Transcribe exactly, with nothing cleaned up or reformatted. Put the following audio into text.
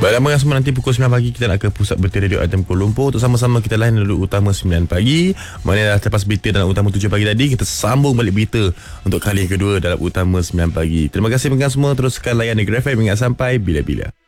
Baiklah mengas semua, nanti pukul sembilan pagi kita nak ke pusat berita Radio Adem Kuala Lumpur untuk sama-sama kita layan dulu utama sembilan pagi. Mana dah lepas berita dalam utama tujuh pagi tadi, kita sambung balik berita untuk kali yang kedua dalam utama sembilan pagi. Terima kasih mengas semua, teruskan layan Negeri F M hingga sampai bila-bila.